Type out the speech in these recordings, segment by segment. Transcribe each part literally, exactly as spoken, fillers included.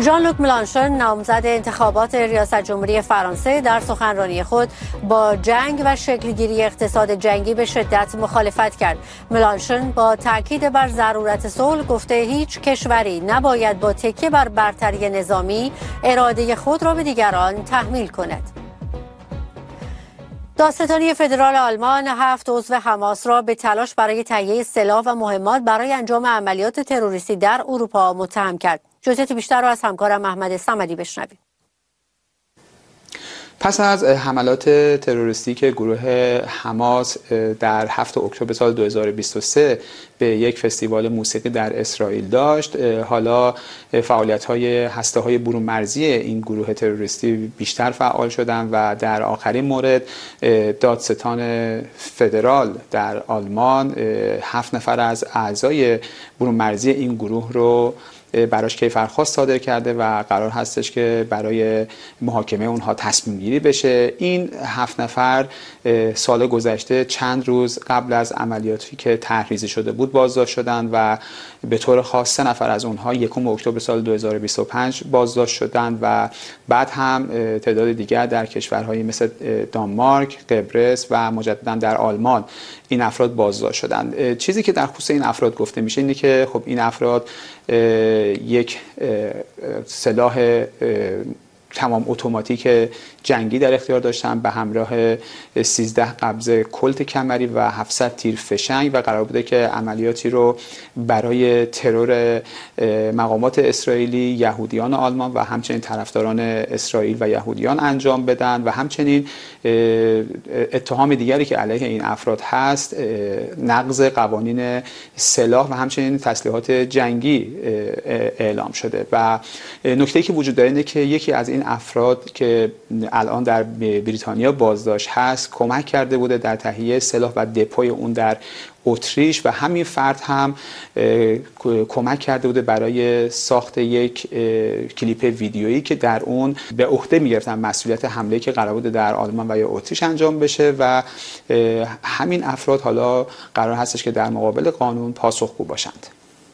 ژان لوک ملانشون نامزد انتخابات ریاست جمهوری فرانسه در سخنرانی خود با جنگ و شکلگیری اقتصاد جنگی به شدت مخالفت کرد. ملانشون با تاکید بر ضرورت صلح گفته هیچ کشوری نباید با تکیه بر برتری نظامی اراده خود را به دیگران تحمیل کند. دادستانی فدرال آلمان هفت عضو حماس را به تلاش برای تهیه سلاح و مهمات برای انجام عملیات تروریستی در اروپا متهم کرد. جزئیات بیشتر را از همکارم احمد صمدی بشنویم. پس از حملات تروریستی که گروه حماس در هفتم اکتبر سال دو هزار و بیست و سه به یک فستیوال موسیقی در اسرائیل داشت، حالا فعالیت‌های هسته‌های برون مرزی این گروه تروریستی بیشتر فعال شدند و در آخرین مورد دادستان فدرال در آلمان هفت نفر از اعضای برون مرزی این گروه رو براش کیفرخواست صادر کرده و قرار هستش که برای محاکمه اونها تصمیم گیری بشه. این هفت نفر سال گذشته چند روز قبل از عملیاتی که طرحریزی شده بود بازداشت شدند و به طور خاص سه نفر از اونها یکم اکتبر سال دو هزار و بیست و پنج بازداشت شدند و بعد هم تعداد دیگر در کشورهایی مثل دانمارک، قبرس و مجددا در آلمان این افراد بازداشت شدند. چیزی که در خصوص این افراد گفته میشه اینه که خب این افراد یک سلاح تمام اتوماتیک جنگی در اختیار داشتن به همراه سیزده قبضه کلت کمری و هفتصد تیر فشنگ و قرار بوده که عملیاتی رو برای ترور مقامات اسرائیلی، یهودیان آلمان و همچنین طرفداران اسرائیل و یهودیان انجام بدن و همچنین اتهام دیگری که علیه این افراد هست نقض قوانین سلاح و همچنین تسلیحات جنگی اعلام شده و نکته‌ای که وجود داره اینه که یکی از این افراد که الان در بریتانیا بازداشت هست کمک کرده بوده در تهیه سلاح و دپوی اون در اتریش و همین فرد هم کمک کرده بوده برای ساخت یک کلیپ ویدیویی که در اون به عهده میگرفتن مسئولیت حمله‌ای که قرار بوده در آلمان و یا اتریش انجام بشه و همین افراد حالا قرار هستش که در مقابل قانون پاسخگو باشند.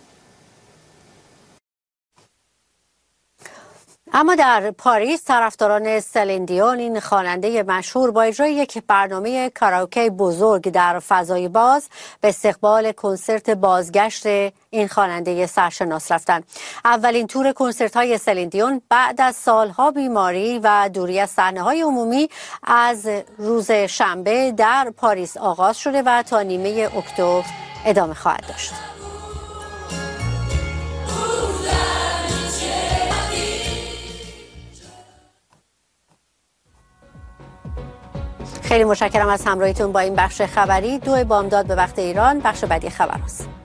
اما در پاریس طرفداران سلین دیون، این خواننده مشهور، با اجرای یک برنامه کاراوکه بزرگ در فضای باز به استقبال کنسرت بازگشت این خواننده سرشناس رفتند. اولین تور کنسرت‌های سلین دیون بعد از سالها بیماری و دوری از صحنه‌های عمومی از روز شنبه در پاریس آغاز شده و تا نیمه اکتبر ادامه خواهد داشت. خیلی متشکرم از همراهیتون با این بخش خبری. دو بامداد به وقت ایران، بخش بعدی خبر است.